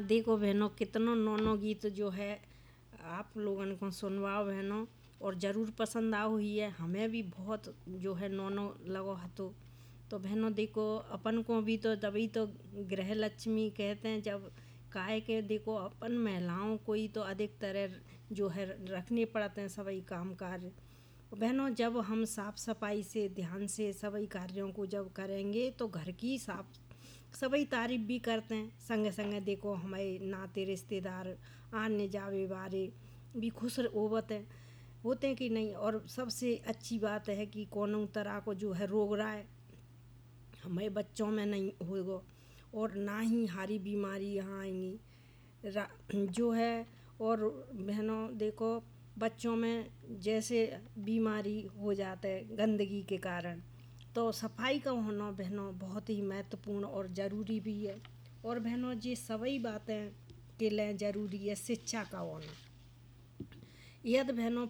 देखो बहनों, कितनों नौनो गीत जो है आप लोगन को सुनवाओ बहनों, और ज़रूर पसंद आओ हुई है। हमें भी बहुत जो है नौनो लगो हतो। तो बहनों देखो, अपन को भी तो तभी तो गृह लक्ष्मी कहते हैं। जब काहे के देखो, अपन महिलाओं को ही तो अधिक तरह जो है रखने पड़ते हैं सभी काम कार्य। बहनों, जब हम साफ सफाई से ध्यान से सभी कार्यों को जब करेंगे तो घर की साफ सभी तारीफ भी करते हैं। संगे संगे देखो, हमारे नाते रिश्तेदार आने जावे वाले भी खुश होते हैं कि नहीं। और सबसे अच्छी बात है कि कोनो तरह को जो है रोग राय हमारे बच्चों में नहीं होगा, और ना ही हारी बीमारी यहाँ आएंगी जो है। और बहनों देखो, बच्चों में जैसे बीमारी हो जाता है गंदगी के कारण, तो सफाई का होना बहनों बहुत ही महत्वपूर्ण और ज़रूरी भी है। और बहनों, ये सभी बातें के लिए ज़रूरी है शिक्षा का होना। यदि बहनों